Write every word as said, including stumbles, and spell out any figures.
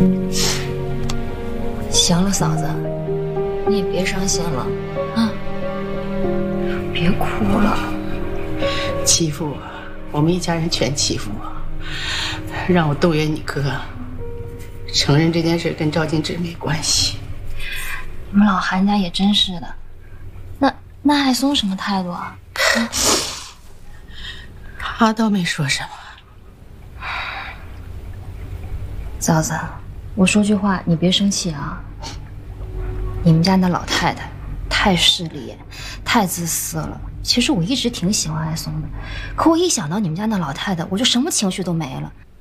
行了，嫂子，你也别伤心了啊，别哭了。 欺负我，我们一家人全欺负我，让我动员你哥，承认这件事跟赵静芝没关系。 你们老韩家也真是的，那那艾松什么态度啊？啊他倒没说什么。 嫂子，我说句话，你别生气啊。你们家那老太太太势利眼，太自私了。其实我一直挺喜欢艾松的，可我一想到你们家那老太太，我就什么情绪都没了。